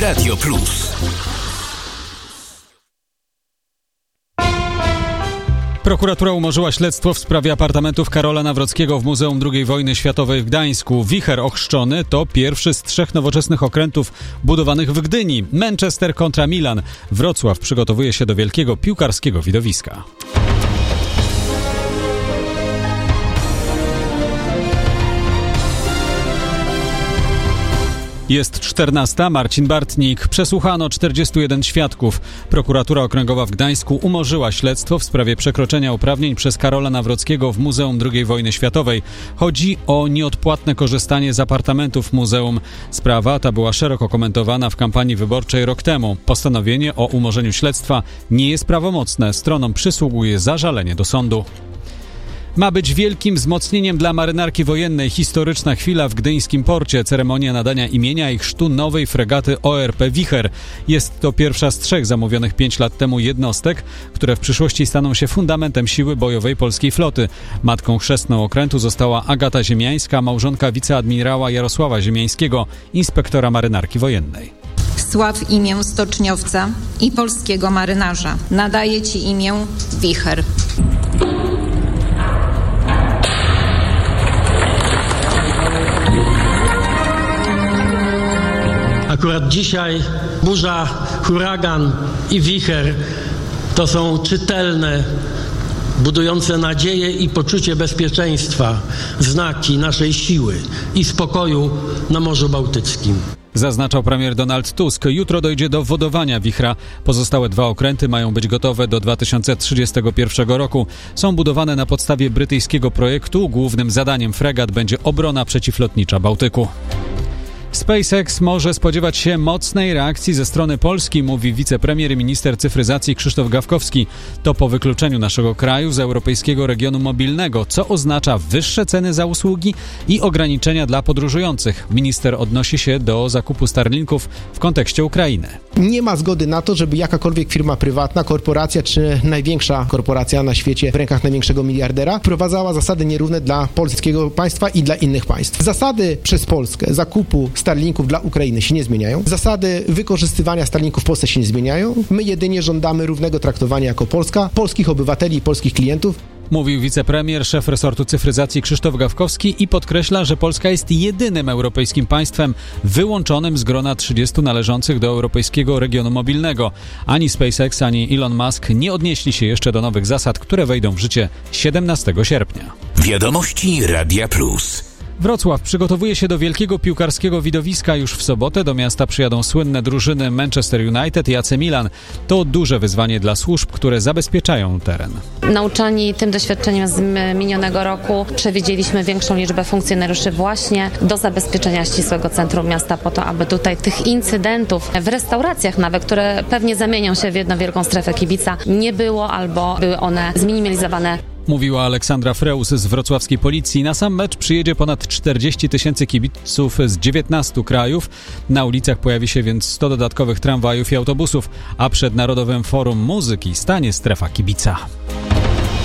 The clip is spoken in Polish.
Radio Plus. Prokuratura umorzyła śledztwo w sprawie apartamentów Karola Nawrockiego w Muzeum II Wojny Światowej w Gdańsku. Wicher ochrzczony to pierwszy z 3 nowoczesnych okrętów budowanych w Gdyni. Manchester kontra Milan. Wrocław przygotowuje się do wielkiego piłkarskiego widowiska. Jest 14. Marcin Bartnik. Przesłuchano 41 świadków. Prokuratura Okręgowa w Gdańsku umorzyła śledztwo w sprawie przekroczenia uprawnień przez Karola Nawrockiego w Muzeum II Wojny Światowej. Chodzi o nieodpłatne korzystanie z apartamentów muzeum. Sprawa ta była szeroko komentowana w kampanii wyborczej rok temu. Postanowienie o umorzeniu śledztwa nie jest prawomocne. Stronom przysługuje zażalenie do sądu. Ma być wielkim wzmocnieniem dla marynarki wojennej historyczna chwila w gdyńskim porcie. Ceremonia nadania imienia i chrztu nowej fregaty ORP Wicher. Jest to pierwsza z 3 zamówionych 5 lat temu jednostek, które w przyszłości staną się fundamentem siły bojowej polskiej floty. Matką chrzestną okrętu została Agata Ziemiańska, małżonka wiceadmirała Jarosława Ziemiańskiego, inspektora marynarki wojennej. Sław imię stoczniowca i polskiego marynarza. Nadaję Ci imię Wicher. Akurat dzisiaj burza, huragan i wicher to są czytelne, budujące nadzieję i poczucie bezpieczeństwa znaki naszej siły i spokoju na Morzu Bałtyckim. Zaznaczał premier Donald Tusk. Jutro dojdzie do wodowania wichra. Pozostałe 2 okręty mają być gotowe do 2031 roku. Są budowane na podstawie brytyjskiego projektu. Głównym zadaniem fregat będzie obrona przeciwlotnicza Bałtyku. SpaceX może spodziewać się mocnej reakcji ze strony Polski, mówi wicepremier i minister cyfryzacji Krzysztof Gawkowski. To po wykluczeniu naszego kraju z europejskiego regionu mobilnego, co oznacza wyższe ceny za usługi i ograniczenia dla podróżujących. Minister odnosi się do zakupu Starlinków w kontekście Ukrainy. Nie ma zgody na to, żeby jakakolwiek firma prywatna, korporacja czy największa korporacja na świecie w rękach największego miliardera wprowadzała zasady nierówne dla polskiego państwa i dla innych państw. Zasady przez Polskę zakupu Starlinków dla Ukrainy się nie zmieniają. Zasady wykorzystywania Starlinków w Polsce się nie zmieniają. My jedynie żądamy równego traktowania jako Polska, polskich obywateli i polskich klientów. Mówił wicepremier, szef resortu cyfryzacji Krzysztof Gawkowski i podkreśla, że Polska jest jedynym europejskim państwem wyłączonym z grona 30 należących do europejskiego regionu mobilnego. Ani SpaceX, ani Elon Musk nie odnieśli się jeszcze do nowych zasad, które wejdą w życie 17 sierpnia. Wiadomości Radia Plus. Wrocław przygotowuje się do wielkiego piłkarskiego widowiska. Już w sobotę do miasta przyjadą słynne drużyny Manchester United i AC Milan. To duże wyzwanie dla służb, które zabezpieczają teren. Nauczani tym doświadczeniem z minionego roku przewidzieliśmy większą liczbę funkcjonariuszy właśnie do zabezpieczenia ścisłego centrum miasta po to, aby tutaj tych incydentów w restauracjach nawet, które pewnie zamienią się w jedną wielką strefę kibica, nie było albo były one zminimalizowane. Mówiła Aleksandra Freus z wrocławskiej policji. Na sam mecz przyjedzie ponad 40 000 kibiców z 19 krajów. Na ulicach pojawi się więc 100 dodatkowych tramwajów i autobusów, a przed Narodowym Forum Muzyki stanie strefa kibica.